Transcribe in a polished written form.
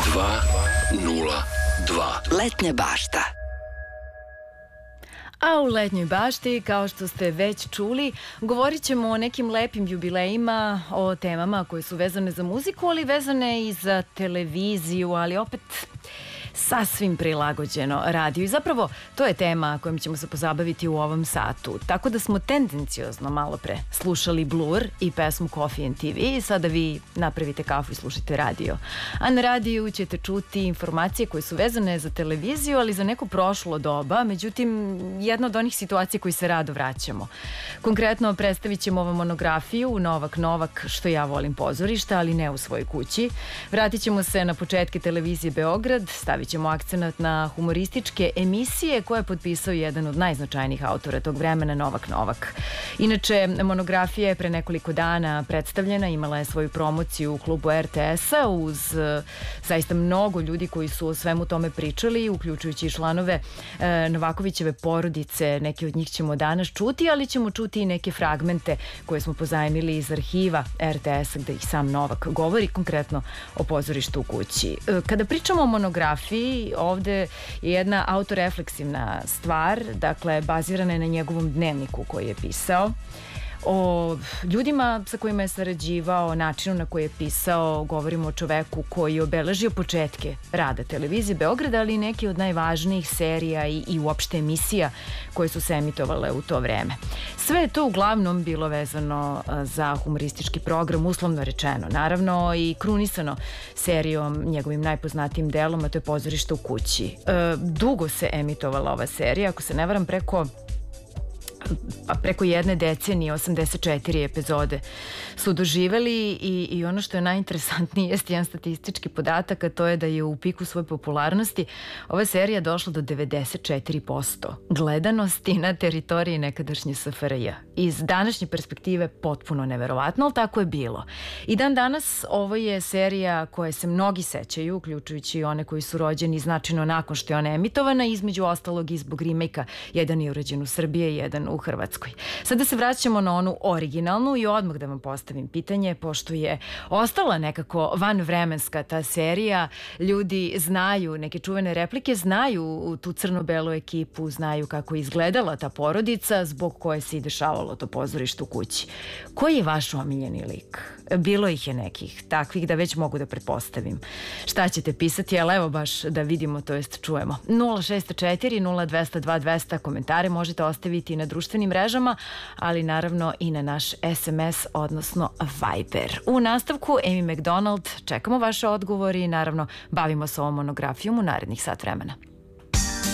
202. Letnja bašta. A u Letnjoj bašti, kao što ste već čuli, govorit ćemo o nekim lepim jubilejima, o temama koje su vezane za muziku, ali vezane i za televiziju, ali opet sasvim prilagođeno radiju. I zapravo to je tema kojom ćemo se pozabaviti u ovom satu. Tako da smo tendenciozno malo pre slušali Blur i pesmu Coffee and TV i sada vi napravite kafu i slušajte radio. A na radiju ćete čuti informacije koje su vezane za televiziju, ali za neko prošlo doba. Međutim, jedna od onih situacija koji se rado vraćamo. Konkretno predstavit ćemo ovu monografiju Novak, što ja volim pozorišta, ali ne u svojoj kući. Vratit ćemo se na početke televizije Beograd, stavit ćemo akcenat na humorističke emisije koje je potpisao jedan od najznačajnijih autora tog vremena, Novak. Inače, monografija je pre nekoliko dana predstavljena, imala je svoju promociju u klubu RTS-a uz zaista mnogo ljudi koji su o svemu tome pričali, uključujući i članove Novakovićeve porodice. Neki od njih ćemo danas čuti, ali ćemo čuti i neke fragmente koje smo pozajmili iz arhiva RTS-a gde ih sam Novak govori, konkretno o pozorištu u kući. Kada pričamo o monografiji, ovde je jedna autorefleksivna stvar, dakle, bazirana je na njegovom dnevniku koji je pisao, o ljudima sa kojima je sarađivao, o načinu na koji je pisao. Govorimo o čoveku koji je obeležio početke rada televizije Beograda, ali i neki od najvažnijih serija i uopšte emisija koje su se emitovale u to vreme. Sve je to uglavnom bilo vezano za humoristički program, uslovno rečeno, naravno, i krunisano serijom, njegovim najpoznatijim delom, a to je Pozorište u kući. Dugo se emitovala ova serija, ako se ne varam, preko jedne decenije, 84 epizode su doživeli i ono što je najinteresantnije jeste jedan statistički podatak, a to je da je u piku svoje popularnosti ova serija došla do 94% gledanosti na teritoriji nekadašnje SFRJ. Iz današnje perspektive potpuno neverovatno, ali tako je bilo. I dan danas ovo je serija koje se mnogi sećaju, uključujući i one koji su rođeni značajno nakon što je ona emitovana, između ostalog i zbog remake-a. Jedan je urađen u Srbiji, jedan u Hrvatskoj. Sada se vraćamo na onu originalnu i odmah da vam postavim pitanje, pošto je ostala nekako vanvremenska ta serija, ljudi znaju neke čuvene replike, znaju tu crno-belu ekipu, znaju kako je izgledala ta porodica zbog koje se i dešavalo to pozorište u kući. Koji je vaš omiljeni lik? Bilo ih je nekih takvih da već mogu da pretpostavim. Šta ćete pisati, ali evo baš da vidimo, to jest čujemo. 064 0202 200 komentare možete ostaviti na društvenim mrežama, ali naravno i na naš SMS, odnosno Viber. U nastavku Amy McDonald, čekamo vaše odgovori i naravno bavimo se ovom monografijom u narednih sat vremena.